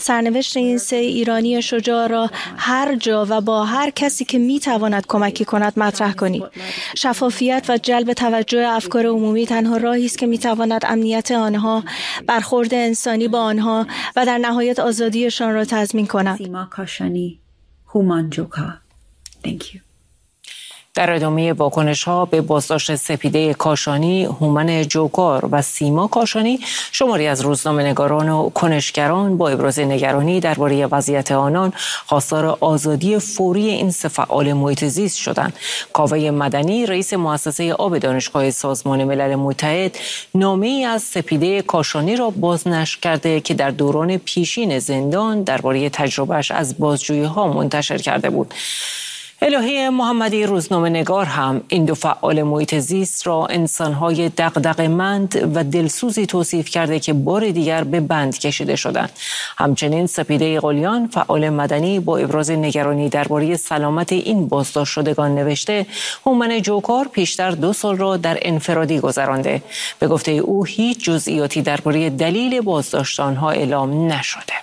سرنوشت این سه ایرانی شجاع را هر جا و با هر کسی که میتواند کمکی کند مطرح کنید. شفافیت و جلب توجه افکار عمومی تنها راهی است که میتواند امنیت آنها، برخورد انسانی با آنها و در نهایت آزادیشان را تضمین کند. سیما کاشانی، هومان جوکار. Thank you. در ادامه واکنش‌ها به بازداشت سپیده کاشانی، هومن جوکار و سیما کاشانی، شماری از روزنامه‌نگاران و کنشگران با ابراز نگرانی درباره وضعیت آنان خواستار آزادی فوری این سه فعال محیط زیست شدند. کاوه مدنی، رئیس مؤسسه آب دانشگاه سازمان ملل متحد، نامه‌ای از سپیده کاشانی را بازنشر کرده که در دوران پیشین زندان درباره تجربه‌اش از بازجویی‌ها منتشر کرده بود. الهی محمدی روزنامه‌نگار هم این دو فعال محیط زیست را انسان‌های دغدغه‌مند و دلسوزی توصیف کرده که بار دیگر به بند کشیده شدند. همچنین سپیده قلیان، فعال مدنی، با ابراز نگرانی درباره سلامت این بازداشت شدگان نوشته هومن جوکار پیشتر 2 سال را در انفرادی گذرانده. به گفته او هیچ جزئیاتی درباره دلیل بازداشت آنها اعلام نشده.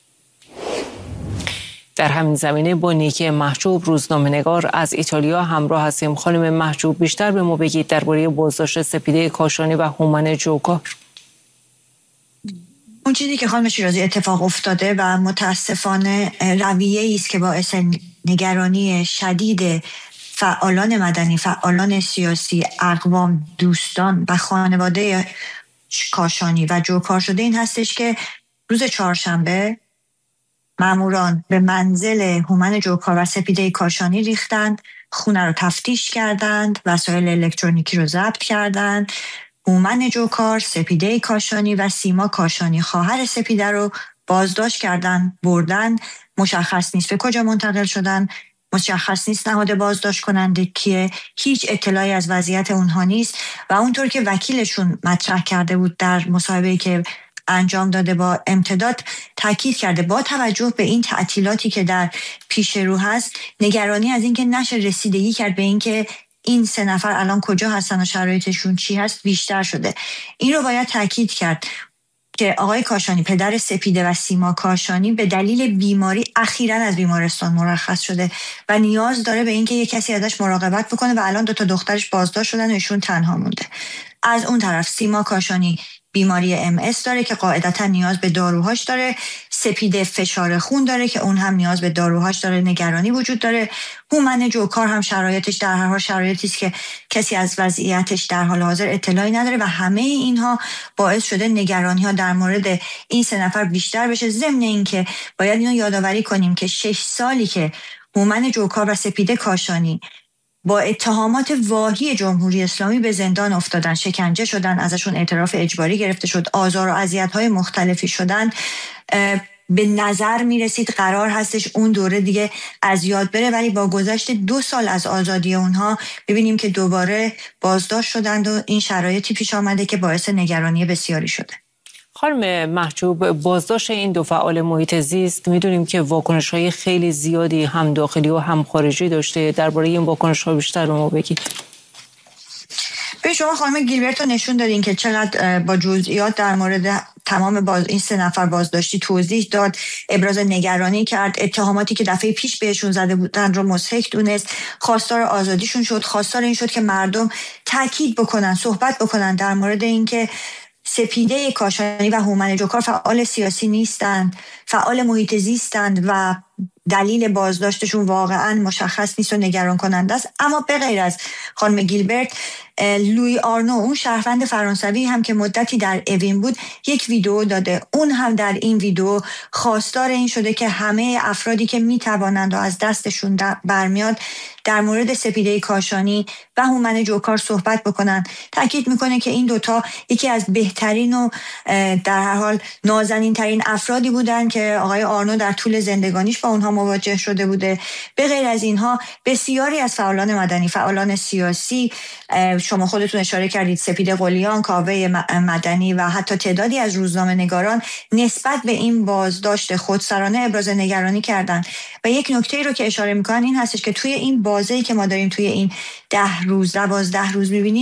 در همین زمینه با نیکی محجوب، روزنامه‌نگار از ایتالیا همراه هستیم. خانم محجوب، بیشتر به ما بگید درباره بازداشت سپیده کاشانی و هومن جوکار. اون چیزی که خانم شیرازی اتفاق افتاده و متاسفانه رویه‌ای است که باعث نگرانی شدید فعالان مدنی، فعالان سیاسی، اقوام، دوستان و خانواده کاشانی و جوکار شده این هستش که روز چهارشنبه ماموران به منزل هومن جوکار و سپیده کاشانی ریختند، خونه رو تفتیش کردند، وسایل الکترونیکی رو ضبط کردند. هومن جوکار، سپیده کاشانی و سیما کاشانی خواهر سپیده رو بازداشت کردند، بردن. مشخص نیست به کجا منتقل شدن، مشخص نیست نهاد بازداشت کننده کیه، هیچ اطلاعی از وضعیت اونها نیست و اونطور که وکیلشون مطرح کرده بود در مصاحبه‌ای که انجام داده با امتداد، تاکید کرده با توجه به این تعطیلاتی که در پیش رو هست، نگرانی از اینکه نشه رسیدگی کرد به اینکه این 3 نفر الان کجا هستن و شرایطشون چی هست بیشتر شده. این رو باید تاکید کرد که آقای کاشانی، پدر سپیده و سیما کاشانی، به دلیل بیماری اخیراً از بیمارستان مرخص شده و نیاز داره به اینکه یک کسی ازش مراقبت بکنه و الان 2 تا دخترش بازداشت شدن و ایشون تنها مونده. از اون طرف سیما کاشانی بیماری MS داره که قاعدتا نیاز به داروهاش داره. سپیده فشار خون داره که اون هم نیاز به داروهاش داره، نگرانی وجود داره. هومن جوکار هم شرایطش در هر حال شرایطی است که کسی از وضعیتش در حال حاضر اطلاعی نداره و همه اینها باعث شده نگرانی ها در مورد این 3 نفر بیشتر بشه. ضمن اینکه باید اینو یادآوری کنیم که 6 سالی که هومن جوکار و سپیده کاشانی با اتهامات واهی جمهوری اسلامی به زندان افتادن، شکنجه شدن، ازشون اعتراف اجباری گرفته شد، آزار و اذیت‌های مختلفی شدن، به نظر میرسید قرار هستش اون دوره دیگه از یاد بره، ولی با گذشت 2 سال از آزادی اونها ببینیم که دوباره بازداشت شدند و این شرایطی پیش آمده که باعث نگرانی بسیاری شده. خانم محجوب، بازداشت این 2 فعال محیط زیست میدونیم که واکنش‌های خیلی زیادی هم داخلی و هم خارجی داشته. درباره این واکنش‌ها بیشتر به ما بگید. به شما خانم گیلبرت رو نشون دادین که چقدر با جزئیات در مورد تمام این 3 نفر بازداشتی توضیح داد، ابراز نگرانی کرد، اتهاماتی که دفعه پیش بهشون زده بودن رو مضحک دونست، خواستار آزادیشون شد، خواستار این شد که مردم تاکید بکنن، صحبت بکنن در مورد اینکه سپیده کاشانی و هومن جوکار فعال سیاسی نیستند، فعال محیط زیستند و دلیل بازداشتشون واقعا مشخص نیست و نگران کننده است. اما به غیر از خانم گیلبرت، لوی آرنو، اون شهروند فرانسوی هم که مدتی در اوین بود، یک ویدیو داده. اون هم در این ویدیو خواستار این شده که همه افرادی که میتوانند و از دستشون برمیاد در مورد سپیده کاشانی و هومن جوکار صحبت بکنن. تاکید میکنه که این 2 تا یکی از بهترین و در هر حال نازنین ترین افرادی بودن که آقای آرنو در طول زندگانیش با اونها مواجه شده بوده. به غیر از اینها بسیاری از فعالان مدنی، فعالان سیاسی، شما خودتون اشاره کردید، سپیده قلیان، کاوه مدنی و حتی تعدادی از روزنامه‌نگاران نسبت به این بازداشت خودسرانه ابراز نگرانی کردند. و یک نکته رو که اشاره میکنن این هستش که توی این بازه‌ای که ما داریم توی این 10 روز 12 روز میبینیم،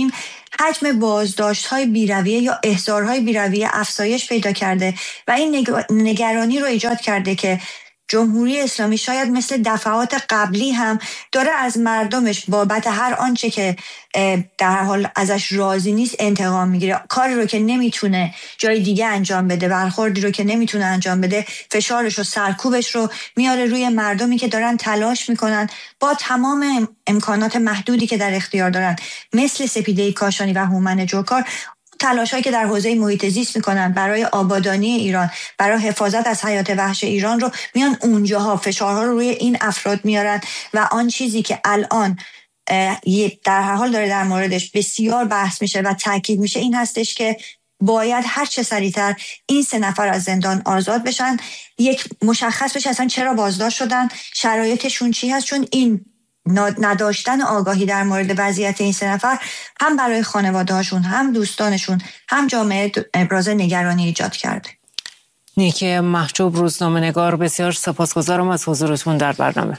حجم بازداشت‌های بی‌رویه یا احضارهای بی‌رویه افزایش پیدا کرده و این نگرانی رو ایجاد کرده که جمهوری اسلامی شاید مثل دفعات قبلی هم داره از مردمش بابت هر آنچه که در حال ازش راضی نیست انتقام میگیره. کاری رو که نمیتونه جای دیگه انجام بده، برخوردی رو که نمیتونه انجام بده، فشارش و سرکوبش رو میاره روی مردمی که دارن تلاش میکنن با تمام امکانات محدودی که در اختیار دارن، مثل سپیده کاشانی و هومن جوکار، تلاش‌هایی که در حوزه محیط زیست میکنن برای آبادانی ایران، برای حفاظت از حیات وحش ایران رو میان اونجاها فشارها رو روی این افراد میارن. و آن چیزی که الان در هر حال داره در موردش بسیار بحث میشه و تاکید میشه این هستش که باید هر چه سریعتر این 3 نفر از زندان آزاد بشن، یک مشخص بشه اصلا چرا بازداشت شدن، شرایطشون چی هست، چون این نداشتن آگاهی در مورد وضعیت این 3 نفر هم برای خانواده‌هاشون، هم دوستانشون، هم جامعه ابراز نگرانی ایجاد کرده. نیک محجوب، روزنامه‌نگار، بسیار سپاسگزارم از حضورتون در برنامه.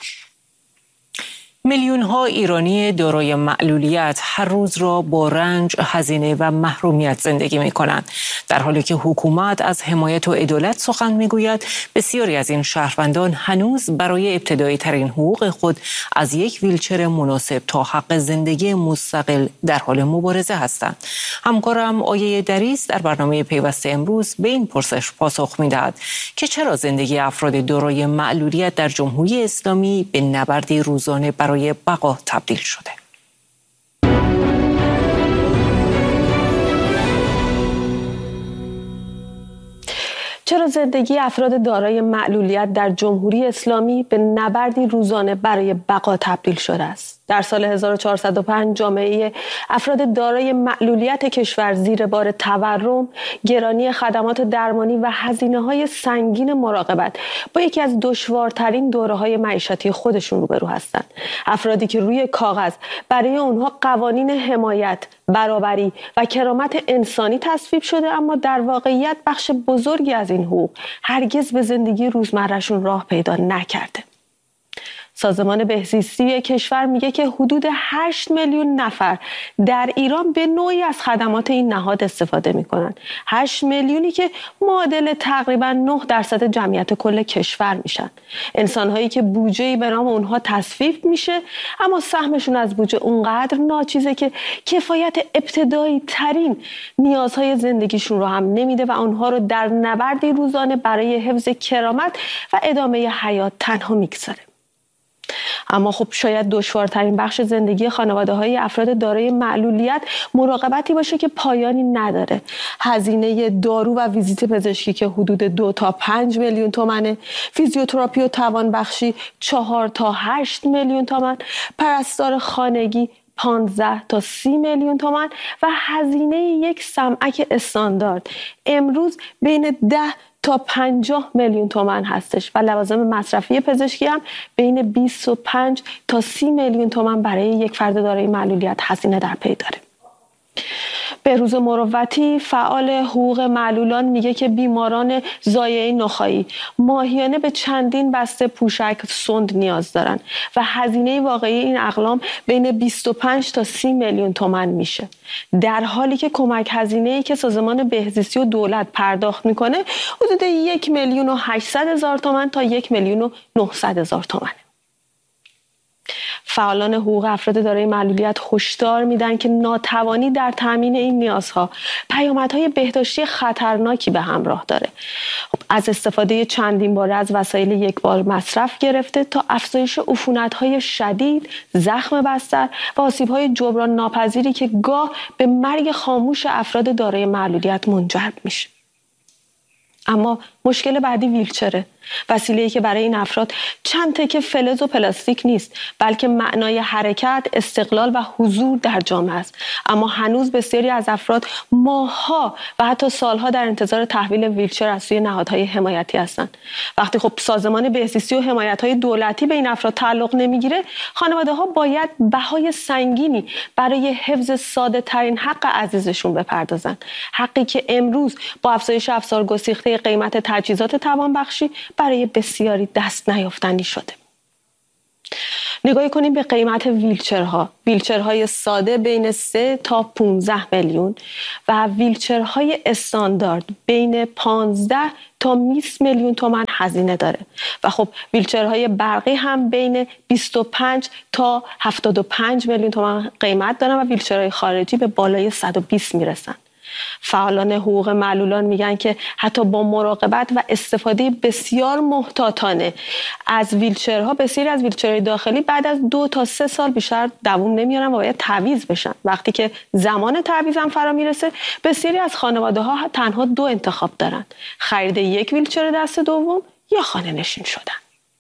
میلیون‌ها ایرانی دارای معلولیت هر روز را با رنج، هزینه و محرومیت زندگی می‌کنند. در حالی که حکومت از حمایت و عدالت سخن می‌گوید، بسیاری از این شهروندان هنوز برای ابتدایی ترین حقوق خود از یک ویلچر مناسب تا حق زندگی مستقل در حال مبارزه هستند. همکارم آیه دریس در برنامه پیوسته امروز به این پرسش پاسخ می‌دهد که چرا زندگی افراد دارای معلولیت در جمهوری اسلامی به نبردی روزانه برای بقا تبدیل شده. چرا زندگی افراد دارای معلولیت در جمهوری اسلامی به نبردی روزانه برای بقا تبدیل شده است؟ در سال 1405 جامعه افراد دارای معلولیت کشور زیر بار تورم، گرانی خدمات درمانی و هزینه‌های سنگین مراقبت با یکی از دشوارترین دوره‌های معیشتی خودشون روبرو هستند. افرادی که روی کاغذ برای اونها قوانین حمایت، برابری و کرامت انسانی تصویب شده، اما در واقعیت بخش بزرگی از این حقوق هرگز به زندگی روزمرهشون راه پیدا نکرده. سازمان بهزیستی کشور میگه که حدود 8 میلیون نفر در ایران به نوعی از خدمات این نهاد استفاده میکنن. 8 میلیونی که معادل تقریبا 9% جمعیت کل کشور میشن. انسانهایی که بودجه‌ای به نام اونها تصویب میشه، اما سهمشون از بودجه اونقدر ناچیزه که کفایت ابتدایی ترین نیازهای زندگیشون رو هم نمیده و اونها رو در نبردی روزانه برای حفظ کرامت و ادامه حیات تنها میگذاره. اما خب شاید دشوارترین بخش زندگی خانواده‌های افراد دارای معلولیت مراقبتی باشه که پایانی نداره. هزینه دارو و ویزیت پزشکی که حدود 2 تا 5 میلیون تومنه، فیزیوتراپی و توانبخشی 4 تا 8 میلیون تومان، پرستار خانگی 15 تا 30 میلیون تومان و هزینه یک سمعک استاندارد امروز بین 10 تا 50 میلیون تومان هستش و لوازم مصرفی پزشکی هم بین 25 تا 30 میلیون تومان برای یک فرد دارای معلولیت هزینه در پی داره. بهروز مروتی، فعال حقوق معلولان، میگه که بیماران ضایعه نخاعی ماهیانه به چندین بسته پوشک سند نیاز دارن و هزینه واقعی این اقلام بین 25 تا 30 میلیون تومان میشه، در حالی که کمک هزینه‌ای که سازمان بهزیستی و دولت پرداخت میکنه حدود 1,800,000 تومان تا 1,900,000 تومانه. فعالان حقوق افراد دارای معلولیت هشدار میدن که ناتوانی در تامین این نیازها پیامدهای بهداشتی خطرناکی به همراه داره. از استفاده چندین باره از وسایل یک بار مصرف گرفته تا افزایش عفونت‌های شدید، زخم بستر و آسیب‌های جبران ناپذیری که گاه به مرگ خاموش افراد دارای معلولیت منجر میشه. اما مشکل بعدی ویلچره، وسیله‌ای که برای این افراد چند تکه فلز و پلاستیک نیست، بلکه معنای حرکت، استقلال و حضور در جامعه است. اما هنوز بسیاری از افراد ماه‌ها و حتی سالها در انتظار تحویل ویلچر از سوی نهادهای حمایتی هستند. وقتی خب سازمان بهزیستی و حمایت‌های دولتی به این افراد تعلق نمیگیره، خانواده‌ها باید بهای سنگینی برای حفظ ساده‌ترین حق عزیزشون بپردازن. حقی که امروز با افزایش افزار گسیخته قیمت تجهیزات توانبخشی برای بسیاری دست نیافتنی شده. نگاهی کنیم به قیمت ویلچرها. ویلچرهای ساده بین 3 تا 15 میلیون و ویلچرهای استاندارد بین 15 تا 20 میلیون تومان هزینه داره و خب ویلچرهای برقی هم بین 25 تا 75 میلیون تومان قیمت دارن و ویلچرهای خارجی به بالای 120 میرسن. فعالان حقوق معلولان میگن که حتی با مراقبت و استفاده بسیار محتاطانه از ویلچرها، بسیاری از ویلچرهای داخلی بعد از 2 تا 3 سال بیشتر دوام نمیارن و باید تعویض بشن. وقتی که زمان تعویض هم فرا میرسه، بسیاری از خانواده ها تنها 2 انتخاب دارن: خرید یک ویلچر دست دوم یا خانه نشین شدن.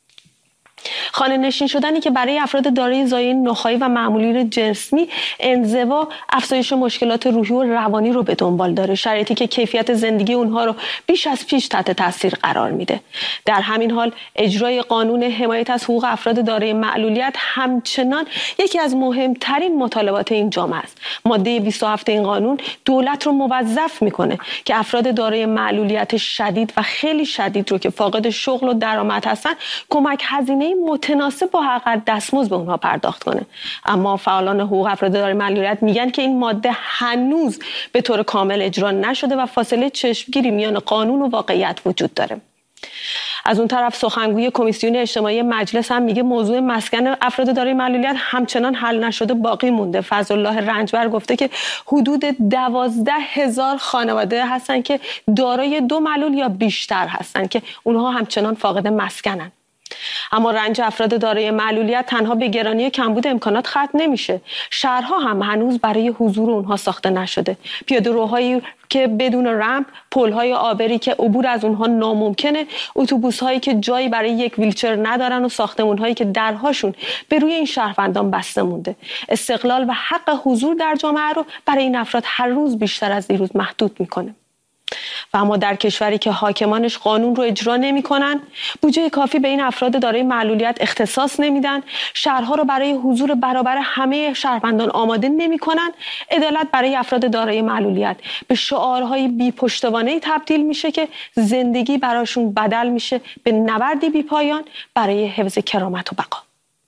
خانه نشین شدنی که برای افراد دارای زایای نخاعی و معلولین جسمی، انزوا، افزایش مشکلات روحی و روانی رو به دنبال داره، شرایطی که کیفیت زندگی اونها رو بیش از پیش تحت تاثیر قرار میده. در همین حال اجرای قانون حمایت از حقوق افراد دارای معلولیت همچنان یکی از مهمترین مطالبات این جامعه است. ماده 27 این قانون دولت رو موظف میکنه که افراد دارای معلولیت شدید و خیلی شدید رو که فاقد شغل و درآمد هستن کمک هزینه متناسب با حق دستمزد به اونها پرداخت کنه. اما فعالان حقوق افراد دارای معلولیت میگن که این ماده هنوز به طور کامل اجرا نشده و فاصله چشمگیری میان قانون و واقعیت وجود داره. از اون طرف سخنگوی کمیسیون اجتماعی مجلس هم میگه موضوع مسکن افراد دارای معلولیت همچنان حل نشده باقی مونده. فضلالله رنجبر گفته که حدود 12,000 خانواده هستن که دارای 2 معلول یا بیشتر هستن که اونها همچنان فاقد مسکنن. اما رنج افراد دارای معلولیت تنها به گرانی و کمبود امکانات ختم نمیشه. شهرها هم هنوز برای حضور اونها ساخته نشده. پیاده‌روهایی که بدون رمپ، پل‌های عابری که عبور از اونها ناممکنه، اتوبوس‌هایی که جایی برای یک ویلچر ندارن و ساختمان‌هایی که درهاشون به روی این شهروندان بسته مونده. استقلال و حق حضور در جامعه رو برای این افراد هر روز بیشتر از دیروز محدود میکنه. و اما در کشوری که حاکمانش قانون رو اجرا نمی‌کنن، بودجه کافی به این افراد دارای معلولیت اختصاص نمیدن، شهرها رو برای حضور برابر همه شهروندان آماده نمی‌کنن، عدالت برای افراد دارای معلولیت به شعارهای بی پشتوانه‌ای تبدیل میشه که زندگی براشون بدل میشه به نبردی بی پایان برای حفظ کرامت و بقا.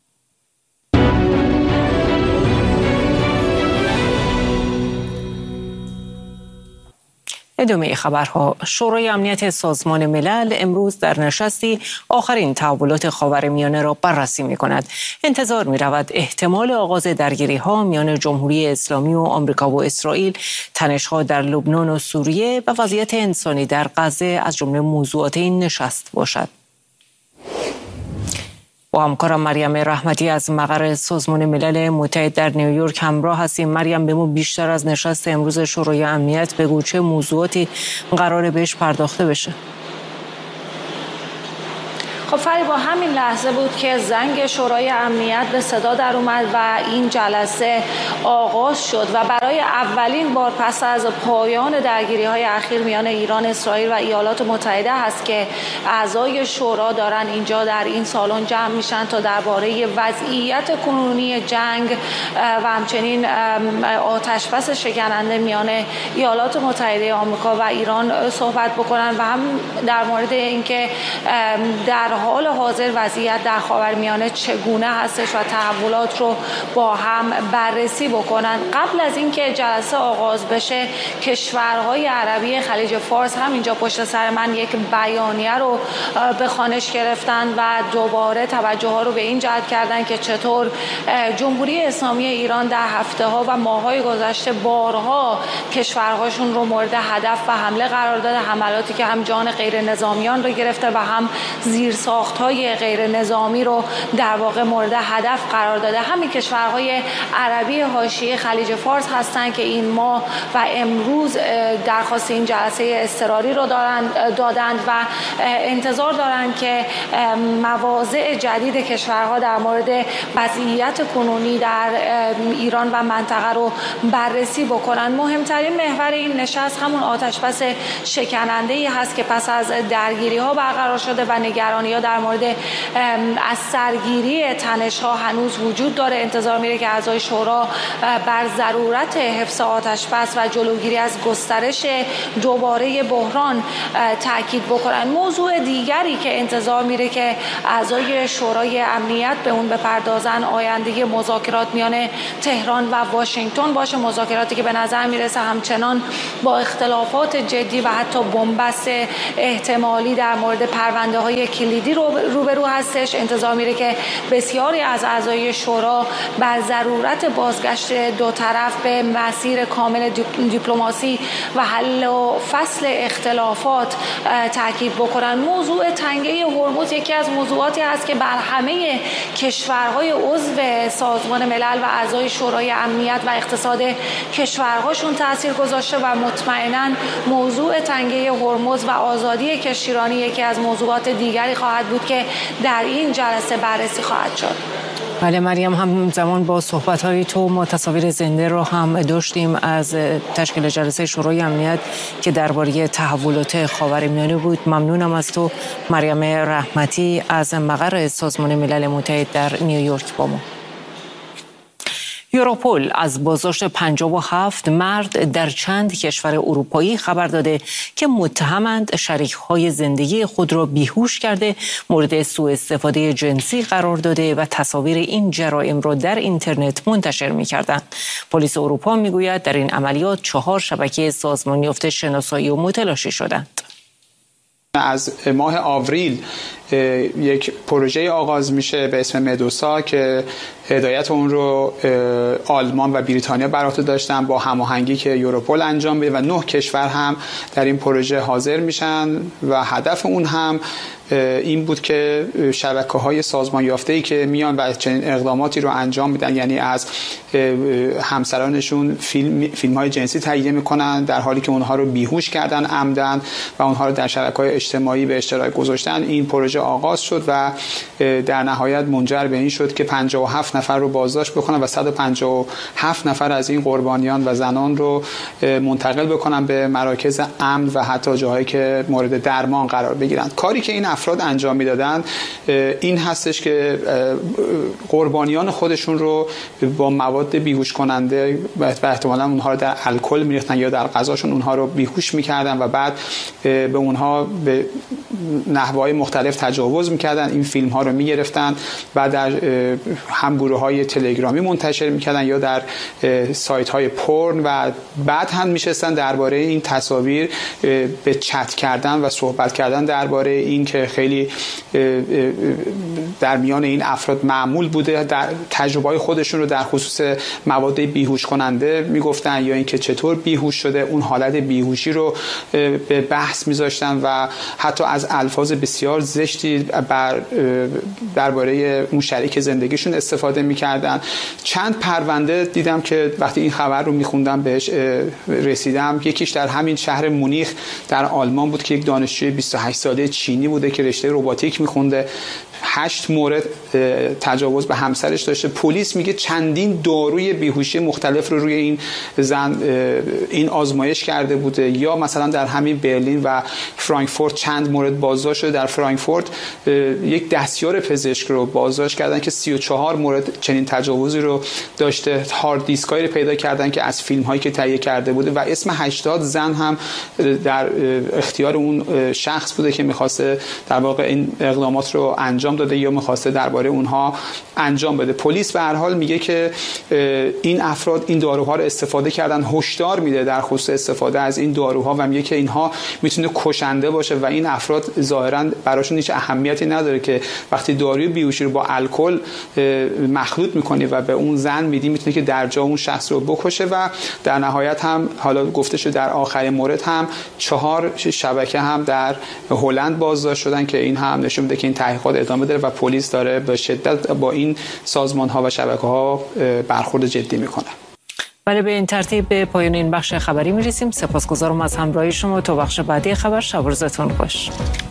ادامه خبرها. شورای امنیت سازمان ملل امروز در نشستی آخرین تحولات خاورمیانه را بررسی می‌کند. انتظار می‌رود احتمال آغاز درگیری‌ها میان جمهوری اسلامی و آمریکا و اسرائیل، تنش‌ها در لبنان و سوریه و وضعیت انسانی در غزه از جمله موضوعات این نشست باشد. با همکارم مریم رحمتی از مقر سازمان ملل متحد در نیویورک همراه هستیم. مریم، بهمون بیشتر از نشست امروز شورای امنیت بگو، چه موضوعاتی قراره بهش پرداخته بشه؟ خب فریبا، همین لحظه بود که زنگ شورای امنیت به صدا در اومد و این جلسه آغاز شد و برای اولین بار پس از پایان درگیری‌های اخیر میان ایران، اسرائیل و ایالات متحده هست که اعضای شورا دارن اینجا در این سالن جمع میشن تا درباره وضعیت کنونی جنگ و همچنین آتشبس شکننده میان ایالات متحده آمریکا و ایران صحبت بکنن و هم در مورد اینکه در حال حاضر وضعیت در خاورمیانه چگونه هستش و تحولات رو با هم بررسی بکنن. قبل از اینکه جلسه آغاز بشه، کشورهای عربی خلیج فارس هم اینجا پشت سر من یک بیانیه رو به خوانش گرفتن و دوباره توجه ها رو به این جهت کردن که چطور جمهوری اسلامی ایران در هفته ها و ماه های گذشته بارها کشورهاشون رو مورد هدف و حمله قرار داده، حملاتی که هم جان غیر نظامیان رو گرفته و هم زیرساخت‌های غیر نظامی رو در واقع مورد هدف قرار داده. همین کشورهای عربی حاشیه خلیج فارس هستند که این ماه و امروز درخواست این جلسه اضطراری رو دادند و انتظار دارند که مواضع جدید کشورها در مورد وضعیت کنونی در ایران و منطقه رو بررسی بکنند. مهمترین محور این نشست همون آتشبس شکننده‌ای هست که پس از درگیری‌ها برقرار شده و نگرانی‌های اینجا در مورد از سرگیری تنش‌ها هنوز وجود داره. انتظار میره که اعضای شورا بر ضرورت حفظ آتش‌بس و جلوگیری از گسترش دوباره بحران تاکید بکنن. موضوع دیگری که انتظار میره که اعضای شورای امنیت به اون بپردازن آینده مذاکرات میان تهران و واشنگتن باشه، مذاکراتی که به نظر میرسه همچنان با اختلافات جدی و حتی بنبست احتمالی در مورد پرونده های کلیدی روبرو هستش. انتظار میره که بسیاری از اعضای شورا بر ضرورت بازگشت دو طرف به مسیر کامل دیپلماسی و حل و فصل اختلافات تاکید بکنن. موضوع تنگه هرمز یکی از موضوعاتی است که بر همه کشورهای عضو سازمان ملل و اعضای شورای امنیت و اقتصاد کشورهاشون تاثیر گذاشته و مطمئناً موضوع تنگه هرمز و آزادی کشتیرانی یکی از موضوعات دیگری خواهد بود که در این جلسه بررسی خواهد شد. بله مریم، همزمان با صحبت‌های تو ما تصاویر زنده رو هم داشتیم از تشکیل جلسه شورای امنیت که درباره تحولات خاورمیانه بود. ممنونم از تو مریم رحمتی از مقر سازمان ملل متحد در نیویورک با ما. یوروپول از بازداشت 57 مرد در چند کشور اروپایی خبر داده که متهمند شریک‌های زندگی خود را بیهوش کرده، مورد سوء استفاده جنسی قرار داده و تصاویر این جرائم را در اینترنت منتشر می‌کردند. پلیس اروپا می‌گوید در این عملیات 4 شبکه سازمان یافته شناسایی و متلاشی شدند. از ماه آوریل یک پروژه آغاز میشه به اسم مدوسا که هدایت اون رو آلمان و بریتانیا بر عهده داشتن با هماهنگی که یوروپول انجام میده و 9 کشور هم در این پروژه حاضر میشن و هدف اون هم این بود که شبکه‌های سازمان یافته‌ای که میان و چنین اقداماتی رو انجام میدن، یعنی از همسرانشون فیلم‌های جنسی تهیه میکنن در حالی که اونها رو بیهوش کردن عمدن و اونها رو در شبکه‌های اجتماعی به اشتراک گذاشتن. این پروژه آغاز شد و در نهایت منجر به این شد که 57 نفر رو بازداشت بکنن و 157 نفر از این قربانیان و زنان رو منتقل بکنن به مراکز امن و حتی جاهایی که مورد درمان قرار بگیرن. کاری که این افراد انجام میدادن این هستش که قربانیان خودشون رو با مواد بیهوش کننده و احتمالاً اونها رو در الکل میریختن یا در غذاشون اونها رو بیهوش میکردن و بعد به اونها به نحوهای مختلف تجاوز میکردن. این فیلم ها رو میگرفتن و در هم گروه های تلگرامی منتشر میکردن یا در سایت های پورن و بعد هم میشستن درباره این تصاویر به چت کردن و صحبت کردن درباره این که خیلی در میان این افراد معمول بوده، در تجربه‌های خودشون رو در خصوص مواد بیهوش کننده میگفتن یا اینکه چطور بیهوش شده، اون حالت بیهوشی رو به بحث میذاشتن و حتی از الفاظ بسیار زشتی درباره اون شریک زندگیشون استفاده میکردن. چند پرونده دیدم که وقتی این خبر رو میخوندم بهش رسیدم. یکیش در همین شهر مونیخ در آلمان بود که یک دانشجوی 28 ساله چینی بوده که رشته رباتیک میخونده. 8 مورد تجاوز به همسرش داشته. پلیس میگه چندین داروی بیهوشی مختلف رو روی این زن این آزمایش کرده بوده. یا مثلا در همین برلین و فرانکفورت چند مورد بازداشت شده. در فرانکفورت یک دستیار پزشک رو بازداشت کردن که 34 مورد چنین تجاوزی رو داشته. هارد دیسکایی رو پیدا کردن که از فیلم هایی که تهیه کرده بوده و اسم 80 زن هم در اختیار اون شخص بوده که می‌خواسته در واقع این اقدامات رو انجام داده یا می‌خواسته درباره اونها انجام بده. پلیس به هر حال میگه که این افراد این داروها رو استفاده کردن، هشدار میده در خصوص استفاده از این داروها و میگه که اینها میتونه کشنده باشه و این افراد ظاهراً براشون هیچ اهمیتی نداره که وقتی داروی بیهوشی رو با الکل مخلوط میکنی و به اون زن میدی میتونه که در جا اون شخص رو بکشه. و در نهایت هم حالا گفته شده در آخرین مورد هم 4 شبکه هم در هلند بازداشت شدن که این هم نشون میده که این تحقیقات ادامه داره و پلیس داره به شدت با این سازمان ها و شبکه ها برخورد جدی میکنه. بله، به این ترتیب به پایان این بخش خبری میرسیم. سپاسگزارم از همراهی شما. تا بخش بعدی خبر، شب و روزتون خوش.